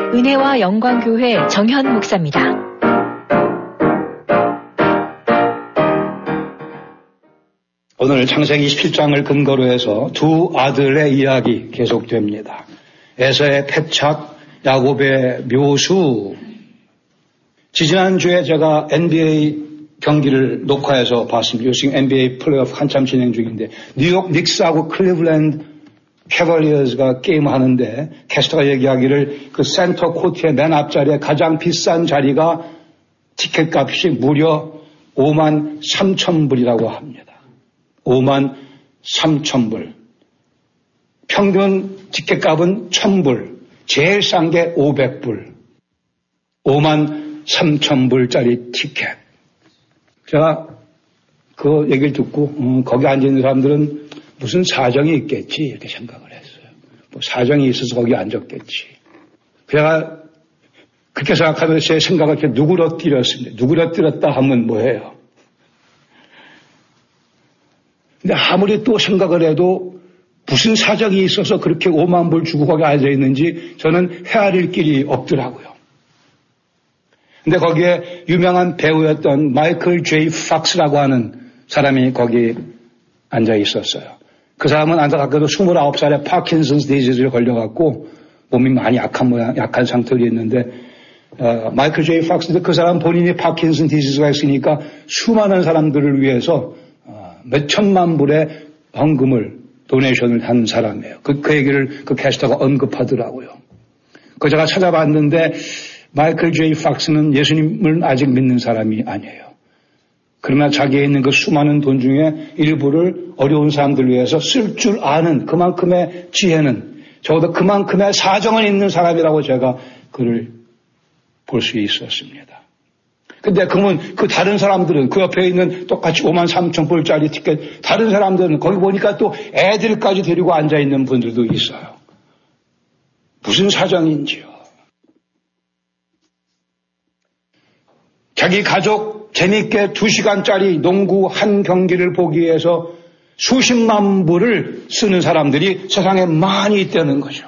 은혜와 영광교회 정현 목사입니다. 오늘 창세기 17장을 근거로 해서 두 아들의 이야기 계속됩니다. 에서의 패착, 야곱의 묘수. 지지난주에 제가 NBA 경기를 녹화해서 봤습니다. 요즘 NBA 플레이오프 한참 진행 중인데 뉴욕 닉스하고 클리블랜드 캐벌리어스가 게임하는데 캐스터가 얘기하기를 그 센터 코트의 맨 앞자리에 가장 비싼 자리가 티켓값이 무려 53,000불이라고 합니다. 53,000불. 평균 티켓값은 1,000불. 제일 싼 게 500불. 53,000불짜리 티켓. 제가 그 얘기를 듣고 거기 앉아있는 사람들은 무슨 사정이 있겠지 이렇게 생각을 했어요. 뭐 사정이 있어서 거기 앉았겠지. 제가 그렇게 생각하면서 제 생각을 이렇게 누그러뜨렸습니다. 누그러뜨렸다 하면 뭐예요? 근데 아무리 또 생각을 해도 무슨 사정이 있어서 그렇게 5만 불 주고 거기 앉아있는지 저는 헤아릴 길이 없더라고요. 근데 거기에 유명한 배우였던 마이클 제이 팍스라고 하는 사람이 거기 앉아 있었어요. 그 사람은 안타깝게도 29살에 파킨슨스 디지즈를 걸려갖고 몸이 많이 약한 상태로 있는데 마이클 제이 팍스인데 그 사람 본인이 파킨슨 디지즈가 있으니까 수많은 사람들을 위해서 몇 천만 불의 헌금을 도네이션을 한 사람이에요. 그 얘기를 그 캐스터가 언급하더라고요. 그 제가 찾아봤는데 마이클 제이 팍스는 예수님을 아직 믿는 사람이 아니에요. 그러나 자기에 있는 그 수많은 돈 중에 일부를 어려운 사람들 위해서 쓸 줄 아는 그만큼의 지혜는 적어도 그만큼의 사정은 있는 사람이라고 제가 그를 볼 수 있었습니다. 근데 그러면 그 다른 사람들은 그 옆에 있는 똑같이 53,000불짜리 티켓 다른 사람들은 거기 보니까 또 애들까지 데리고 앉아있는 분들도 있어요. 무슨 사정인지요. 자기 가족 재밌게 2시간짜리 농구 한 경기를 보기 위해서 수십만 불을 쓰는 사람들이 세상에 많이 있다는 거죠.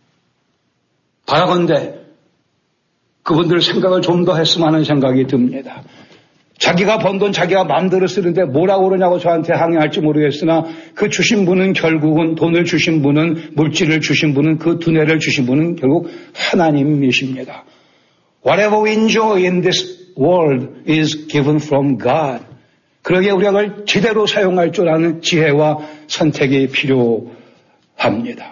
바라건대 그분들 생각을 좀 더 했으면 하는 생각이 듭니다. 자기가 번 돈 자기가 마음대로 쓰는데 뭐라고 그러냐고 저한테 항의할지 모르겠으나 그 주신 분은 결국은 돈을 주신 분은 물질을 주신 분은 그 두뇌를 주신 분은 결국 하나님이십니다. Whatever we enjoy in this world is given from God. 그러기에 우리가 그걸 제대로 사용할 줄 아는 지혜와 선택이 필요합니다.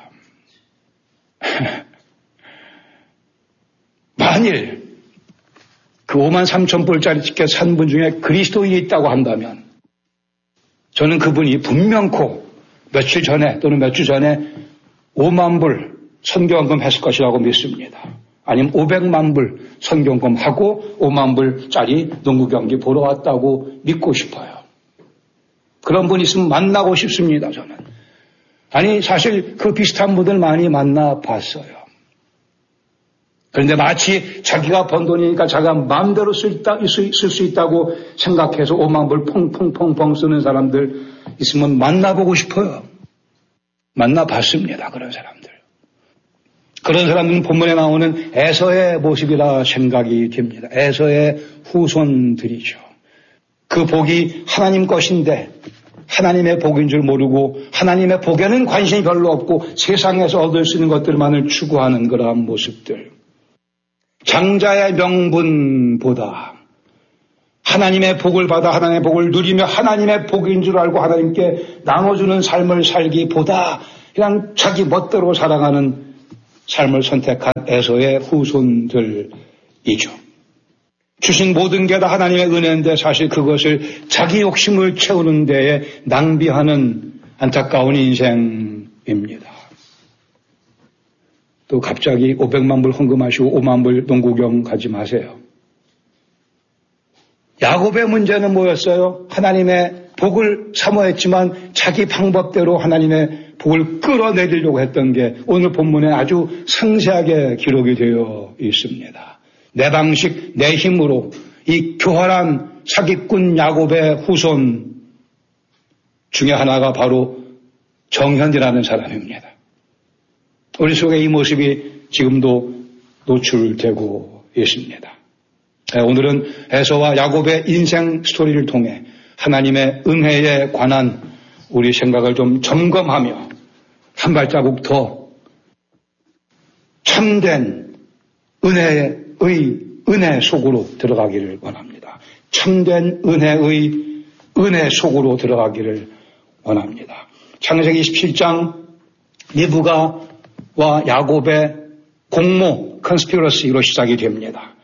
만일 그 53,000불짜리 티켓 산 분 중에 그리스도인이 있다고 한다면 저는 그분이 분명코 며칠 전에 또는 몇 주 전에 5만 불 선교헌금 했을 것이라고 믿습니다. 아니면 500만 불 선교헌금하고 5만 불짜리 농구 경기 보러 왔다고 믿고 싶어요. 그런 분 있으면 만나고 싶습니다. 저는. 아니 사실 그 비슷한 분들 많이 만나봤어요. 그런데 마치 자기가 번 돈이니까 자기가 마음대로 쓸 수 있다고 생각해서 5만 불 펑펑펑펑 쓰는 사람들 있으면 만나보고 싶어요. 만나봤습니다. 그런 사람들. 그런 사람들은 본문에 나오는 에서의 모습이라 생각이 됩니다. 에서의 후손들이죠. 그 복이 하나님 것인데 하나님의 복인 줄 모르고 하나님의 복에는 관심이 별로 없고 세상에서 얻을 수 있는 것들만을 추구하는 그러한 모습들. 장자의 명분보다 하나님의 복을 받아 하나님의 복을 누리며 하나님의 복인 줄 알고 하나님께 나눠주는 삶을 살기보다 그냥 자기 멋대로 살아가는 삶을 선택한 에서의 후손들이죠. 주신 모든 게 다 하나님의 은혜인데 사실 그것을 자기 욕심을 채우는 데에 낭비하는 안타까운 인생입니다. 또 갑자기 500만 불 헌금하시고 5만 불 농구경 가지 마세요. 야곱의 문제는 뭐였어요? 하나님의 복을 사모했지만 자기 방법대로 하나님의 복을 끌어내리려고 했던 게 오늘 본문에 아주 상세하게 기록이 되어 있습니다. 내 방식, 내 힘으로 이 교활한 사기꾼 야곱의 후손 중에 하나가 바로 정현이라는 사람입니다. 우리 속에 이 모습이 지금도 노출되고 있습니다. 오늘은 에서와 야곱의 인생 스토리를 통해 하나님의 은혜에 관한 우리 생각을 좀 점검하며 한 발자국 더 참된 은혜 속으로 들어가기를 원합니다. 참된 은혜 속으로 들어가기를 원합니다. 창세기 27장 리브가와 야곱의 공모, 컨스피러시로 시작이 됩니다.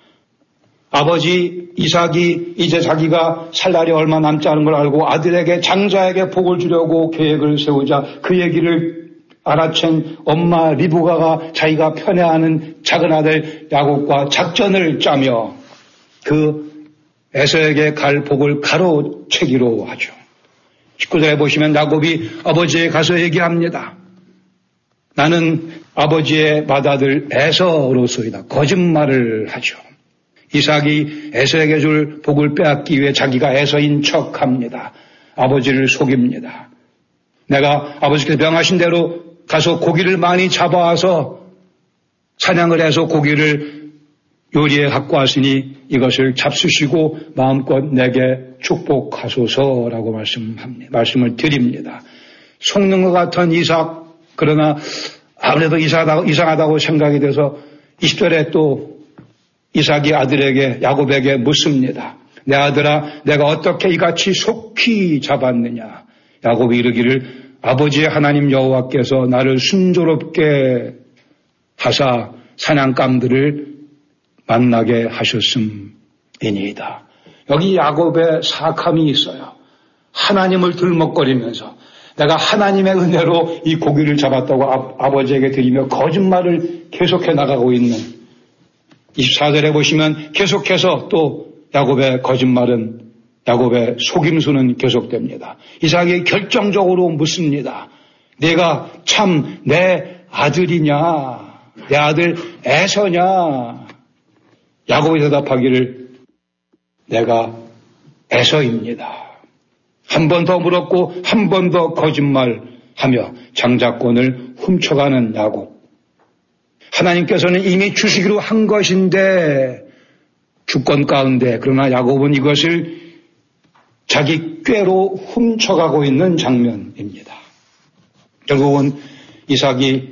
아버지 이삭이 이제 자기가 살 날이 얼마 남지 않은 걸 알고 아들에게 장자에게 복을 주려고 계획을 세우자 그 얘기를 알아챈 엄마 리브가가 자기가 편애하는 작은 아들 야곱과 작전을 짜며 그 에서에게 갈 복을 가로채기로 하죠. 19절에 보시면 야곱이 아버지에 가서 얘기합니다. 나는 아버지의 맏아들 에서로소이다. 거짓말을 하죠. 이삭이 에서에게 줄 복을 빼앗기 위해 자기가 에서인 척합니다. 아버지를 속입니다. 내가 아버지께서 명하신 대로 가서 고기를 많이 잡아와서 사냥을 해서 고기를 요리해 갖고 왔으니 이것을 잡수시고 마음껏 내게 축복하소서라고 말씀을 드립니다. 속는 것 같은 이삭, 그러나 아무래도 이상하다고 생각이 돼서 20절에 또 이삭이 아들에게 야곱에게 묻습니다. 내 아들아, 내가 어떻게 이같이 속히 잡았느냐? 야곱이 이르기를 아버지의 하나님 여호와께서 나를 순조롭게 하사 사냥감들을 만나게 하셨음이니이다. 여기 야곱의 사악함이 있어요. 하나님을 들먹거리면서 내가 하나님의 은혜로 이 고기를 잡았다고 아버지에게 드리며 거짓말을 계속해 나가고 있는 24절에 보시면 계속해서 또 야곱의 거짓말은 야곱의 속임수는 계속됩니다. 이삭이 결정적으로 묻습니다. 내가 참 내 아들이냐? 내 아들 에서냐? 야곱이 대답하기를 내가 에서입니다. 한 번 더 물었고 한 번 더 거짓말하며 장자권을 훔쳐가는 야곱. 하나님께서는 이미 주시기로 한 것인데 주권 가운데 그러나 야곱은 이것을 자기 꾀로 훔쳐가고 있는 장면입니다. 결국은 이삭이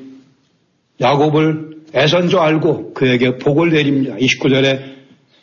야곱을 애선 줄 알고 그에게 복을 내립니다. 29절에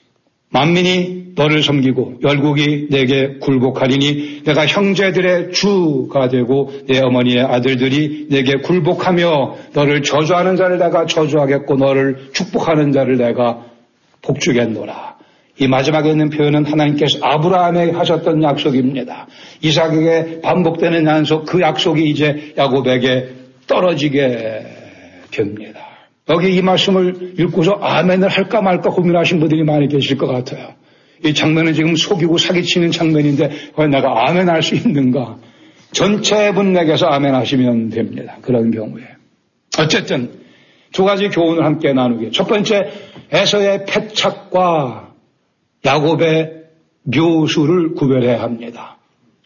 만민이 너를 섬기고 열국이 내게 굴복하리니 내가 형제들의 주가 되고 내 어머니의 아들들이 내게 굴복하며 너를 저주하는 자를 내가 저주하겠고 너를 축복하는 자를 내가 복주겠노라. 이 마지막에 있는 표현은 하나님께서 아브라함에게 하셨던 약속입니다. 이삭에게 반복되는 약속, 그 약속이 이제 야곱에게 떨어지게 됩니다. 여기 이 말씀을 읽고서 아멘을 할까 말까 고민하신 분들이 많이 계실 것 같아요. 이 장면은 지금 속이고 사기치는 장면인데 과연 내가 아멘할 수 있는가? 전체 분에게서 아멘하시면 됩니다. 그런 경우에. 어쨌든 두 가지 교훈을 함께 나누게. 첫 번째, 에서의 패착과 야곱의 묘수를 구별해야 합니다.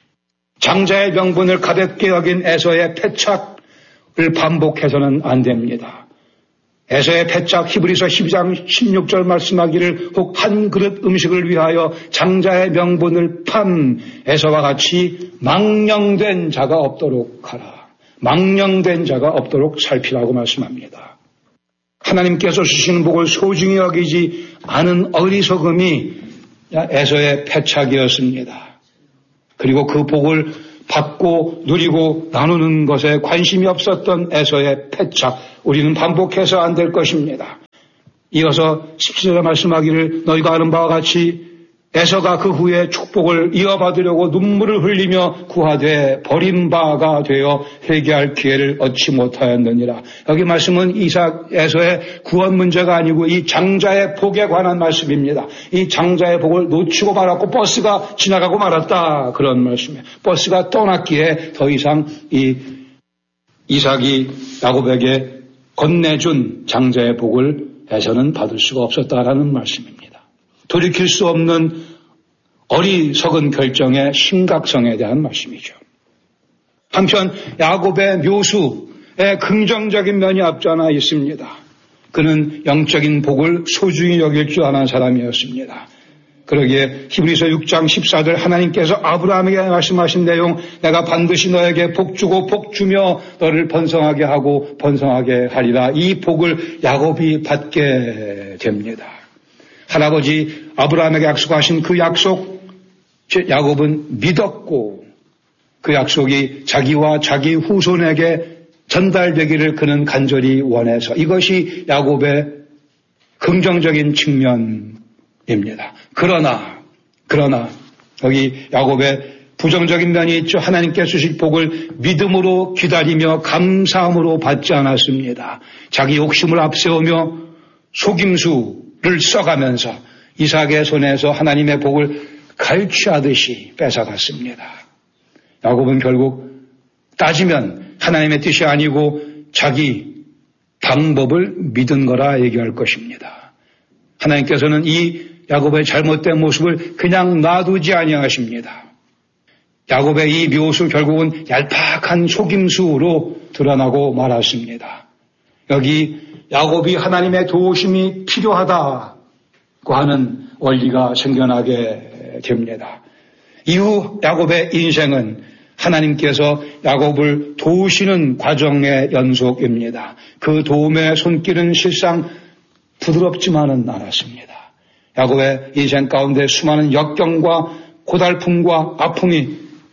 장자의 명분을 가볍게 여긴 에서의 패착을 반복해서는 안 됩니다. 에서의 패착 히브리서 12장 16절 말씀하기를 혹 한 그릇 음식을 위하여 장자의 명분을 판 에서와 같이 망령된 자가 없도록 하라. 망령된 자가 없도록 살피라고 말씀합니다. 하나님께서 주시는 복을 소중히 여기지 않은 어리석음이 에서의 패착이었습니다. 그리고 그 복을 받고 누리고 나누는 것에 관심이 없었던 에서의 패착. 우리는 반복해서 안 될 것입니다. 이어서 17절에 말씀하기를 너희가 아는 바와 같이 에서가 그 후에 축복을 이어받으려고 눈물을 흘리며 구하되 버림바가 되어 회개할 기회를 얻지 못하였느니라. 여기 말씀은 에서의 구원 문제가 아니고 이 장자의 복에 관한 말씀입니다. 이 장자의 복을 놓치고 말았고 버스가 지나가고 말았다. 그런 말씀이에요. 버스가 떠났기에 더 이상 이 이삭이 야곱에게 건네준 장자의 복을 에서는 받을 수가 없었다라는 말씀입니다. 돌이킬 수 없는 어리석은 결정의 심각성에 대한 말씀이죠. 한편 야곱의 묘수의 긍정적인 면이 없지 않아 있습니다. 그는 영적인 복을 소중히 여길 줄 아는 사람이었습니다. 그러기에 히브리서 6장 14절 하나님께서 아브라함에게 말씀하신 내용, 내가 반드시 너에게 복 주고 복 주며 너를 번성하게 하고 번성하게 하리라. 이 복을 야곱이 받게 됩니다. 할아버지 아브라함에게 약속하신 그 약속, 야곱은 믿었고 그 약속이 자기와 자기 후손에게 전달되기를 그는 간절히 원해서, 이것이 야곱의 긍정적인 측면입니다. 그러나 여기 야곱의 부정적인 면이 있죠. 하나님께 주실 복을 믿음으로 기다리며 감사함으로 받지 않았습니다. 자기 욕심을 앞세우며 속임수를 써가면서 이삭의 손에서 하나님의 복을 갈취하듯이 뺏어갔습니다. 야곱은 결국 따지면 하나님의 뜻이 아니고 자기 방법을 믿은 거라 얘기할 것입니다. 하나님께서는 이 야곱의 잘못된 모습을 그냥 놔두지 아니하십니다. 야곱의 이 묘수 결국은 얄팍한 속임수로 드러나고 말았습니다. 여기 야곱이 하나님의 도우심이 필요하다고 하는 원리가 생겨나게 됩니다. 이후 야곱의 인생은 하나님께서 야곱을 도우시는 과정의 연속입니다. 그 도움의 손길은 실상 부드럽지만은 않았습니다. 야곱의 인생 가운데 수많은 역경과 고달픔과 아픔이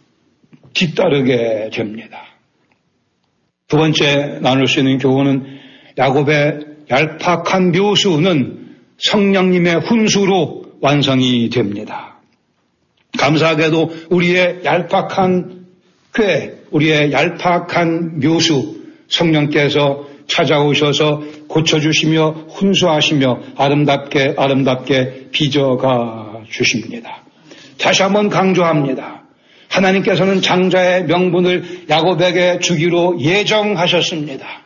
뒤따르게 됩니다. 두 번째 나눌 수 있는 교훈은 야곱의 얄팍한 묘수는 성령님의 훈수로 완성이 됩니다. 감사하게도 우리의 얄팍한 우리의 얄팍한 묘수, 성령께서 찾아오셔서 고쳐주시며 훈수하시며 아름답게 빚어가 주십니다. 다시 한번 강조합니다. 하나님께서는 장자의 명분을 야곱에게 주기로 예정하셨습니다.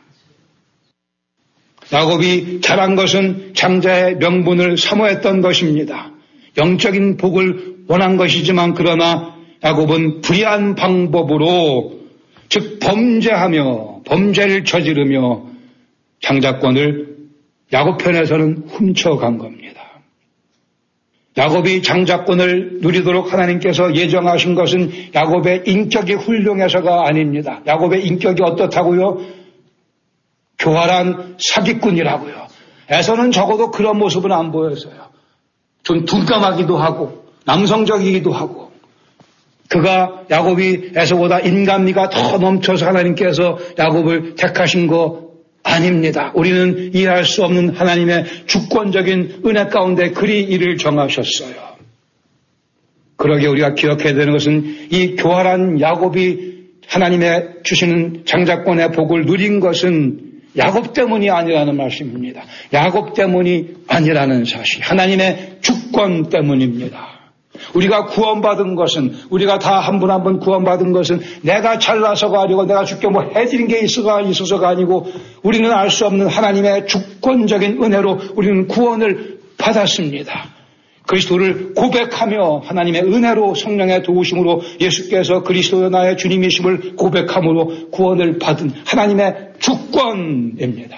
야곱이 잘한 것은 장자의 명분을 사모했던 것입니다. 영적인 복을 원한 것이지만 그러나 야곱은 불의한 방법으로, 즉 범죄를 저지르며 장자권을 야곱 편에서는 훔쳐간 겁니다. 야곱이 장자권을 누리도록 하나님께서 예정하신 것은 야곱의 인격이 훌륭해서가 아닙니다. 야곱의 인격이 어떻다고요? 교활한 사기꾼이라고요. 에서는 적어도 그런 모습은 안 보였어요. 좀 둔감하기도 하고 남성적이기도 하고, 그가 야곱이 에서보다 인간미가 더 넘쳐서 하나님께서 야곱을 택하신 거 아닙니다. 우리는 이해할 수 없는 하나님의 주권적인 은혜 가운데 그리 이를 정하셨어요. 그러기에 우리가 기억해야 되는 것은 이 교활한 야곱이 하나님의 주시는 장자권의 복을 누린 것은 야곱 때문이 아니라는 말씀입니다. 야곱 때문이 아니라는 사실, 하나님의 주권 때문입니다. 우리가 구원받은 것은, 우리가 다 한 분 한 분 구원받은 것은 내가 잘나서가 아니고 내가 주께 뭐 해드린 게 있어서가 아니고, 우리는 알 수 없는 하나님의 주권적인 은혜로 우리는 구원을 받았습니다. 그리스도를 고백하며 하나님의 은혜로 성령의 도우심으로 예수께서 그리스도의 나의 주님이심을 고백함으로 구원을 받은 하나님의 주권입니다.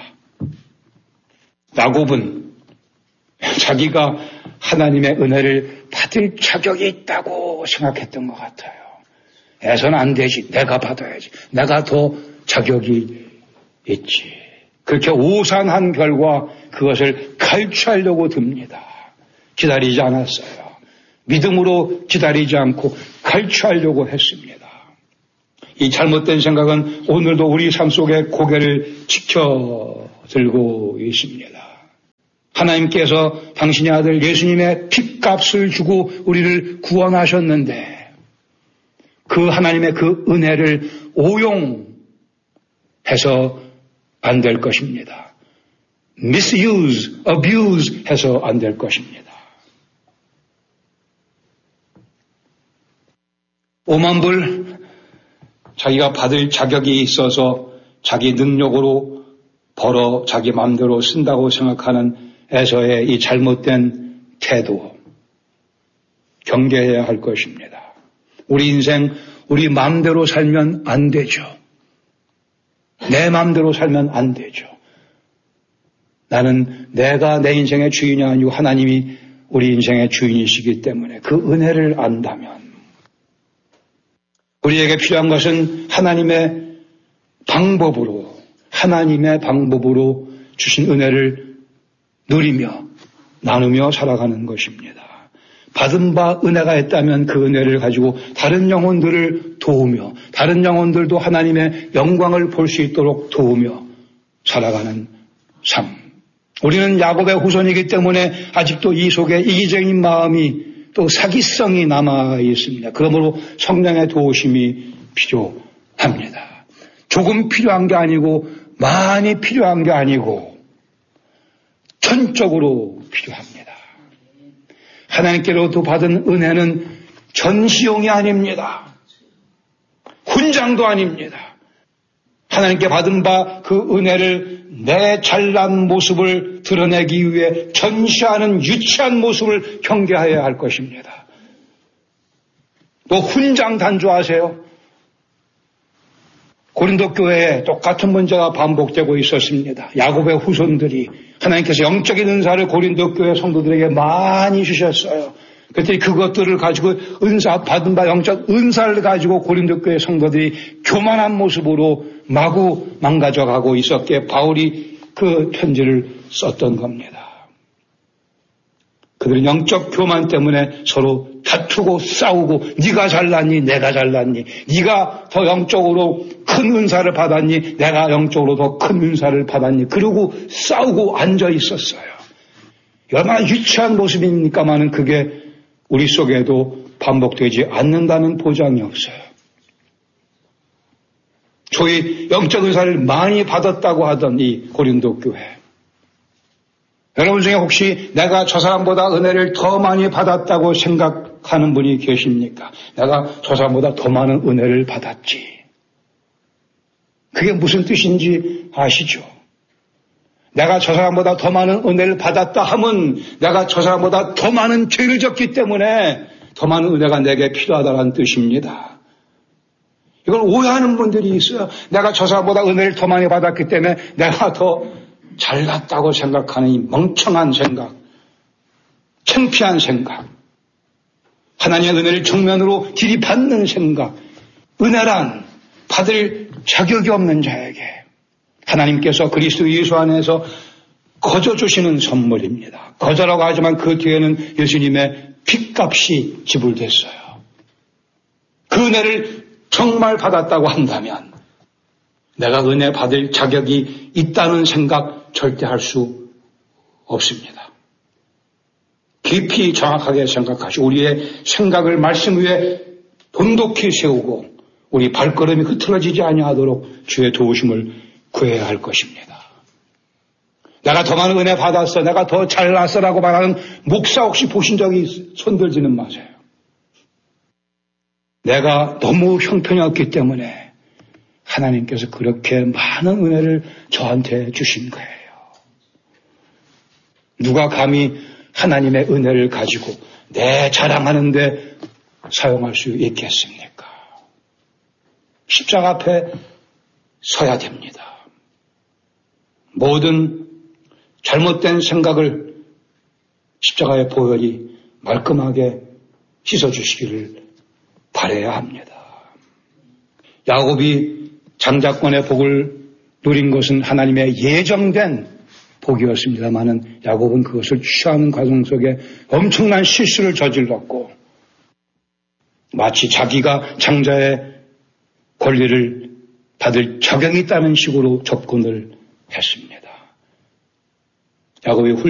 야곱은 자기가 하나님의 은혜를 받을 자격이 있다고 생각했던 것 같아요. 애서는 안 되지. 내가 받아야지. 내가 더 자격이 있지. 그렇게 오산한 결과 그것을 갈취하려고 듭니다. 기다리지 않았어요. 믿음으로 기다리지 않고 갈취하려고 했습니다. 이 잘못된 생각은 오늘도 우리 삶 속에 고개를 지켜들고 있습니다. 하나님께서 당신의 아들 예수님의 핏값을 주고 우리를 구원하셨는데 그 하나님의 그 은혜를 오용해서 안 될 것입니다. misuse, abuse 해서 안 될 것입니다. 오만불, 자기가 받을 자격이 있어서 자기 능력으로 벌어 자기 마음대로 쓴다고 생각하는 에서의 이 잘못된 태도, 경계해야 할 것입니다. 우리 인생 우리 마음대로 살면 안 되죠. 내 마음대로 살면 안 되죠. 나는 내가 내 인생의 주인이 아니고 하나님이 우리 인생의 주인이시기 때문에 그 은혜를 안다면 우리에게 필요한 것은 하나님의 방법으로 주신 은혜를 누리며 나누며 살아가는 것입니다. 받은 바 은혜가 있다면 그 은혜를 가지고 다른 영혼들을 도우며 다른 영혼들도 하나님의 영광을 볼 수 있도록 도우며 살아가는 삶. 우리는 야곱의 후손이기 때문에 아직도 이 속에 이기적인 마음이 또 사기성이 남아 있습니다. 그러므로 성령의 도우심이 필요합니다. 조금 필요한 게 아니고 많이 필요한 게 아니고 전적으로 필요합니다. 하나님께로부터 받은 은혜는 전시용이 아닙니다. 훈장도 아닙니다. 하나님께 받은 바 그 은혜를 내 잘난 모습을 드러내기 위해 전시하는 유치한 모습을 경계하여야 할 것입니다. 또 훈장 단조하세요. 고린도 교회에 똑같은 문제가 반복되고 있었습니다. 야곱의 후손들이 하나님께서 영적인 은사를 고린도 교회 성도들에게 많이 주셨어요. 그때 그것들을 가지고 받은 바 영적 은사를 가지고 고린도 교회 성도들이 교만한 모습으로 마구 망가져가고 있었기에 바울이 그 편지를 썼던 겁니다. 그들은 영적 교만 때문에 서로 다투고 싸우고 네가 잘났니 내가 잘났니 네가 더 영적으로 큰 은사를 받았니 내가 영적으로 더 큰 은사를 받았니 그러고 싸우고 앉아 있었어요. 얼마나 유치한 모습입니까마는 그게 우리 속에도 반복되지 않는다는 보장이 없어요. 소위 영적 은사를 많이 받았다고 하던 이 고린도 교회. 여러분 중에 혹시 내가 저 사람보다 은혜를 더 많이 받았다고 생각하는 분이 계십니까? 내가 저 사람보다 더 많은 은혜를 받았지. 그게 무슨 뜻인지 아시죠? 내가 저 사람보다 더 많은 은혜를 받았다 하면 내가 저 사람보다 더 많은 죄를 졌기 때문에 더 많은 은혜가 내게 필요하다는 뜻입니다. 이걸 오해하는 분들이 있어요. 내가 저 사람보다 은혜를 더 많이 받았기 때문에 내가 더 잘났다고 생각하는 이 멍청한 생각, 창피한 생각, 하나님의 은혜를 정면으로 들이받는 생각, 은혜란 받을 자격이 없는 자에게 하나님께서 그리스도 예수 안에서 거저 주시는 선물입니다. 거저라고 하지만 그 뒤에는 예수님의 핏값이 지불됐어요. 그 은혜를 정말 받았다고 한다면 내가 은혜 받을 자격이 있다는 생각 절대 할 수 없습니다. 깊이 정확하게 생각하시고 우리의 생각을 말씀 위에 돈독히 세우고 우리 발걸음이 흐트러지지 아니하도록 주의 도우심을 구해야 할 것입니다. 내가 더 많은 은혜 받았어, 내가 더 잘났어라고 말하는 목사 혹시 보신 적이 손들지는 마세요. 내가 너무 형편이 없기 때문에 하나님께서 그렇게 많은 은혜를 저한테 주신 거예요. 누가 감히 하나님의 은혜를 가지고 내 자랑하는데 사용할 수 있겠습니까? 십자가 앞에 서야 됩니다. 모든 잘못된 생각을 십자가의 보혈이 말끔하게 씻어주시기를 바라야 합니다. 야곱이 장자권의 복을 누린 것은 하나님의 예정된 복이었습니다마는 야곱은 그것을 취하는 과정 속에 엄청난 실수를 저질렀고 마치 자기가 장자의 권리를 받을 자격이 있다는 식으로 접근을 했습니다. 야곱이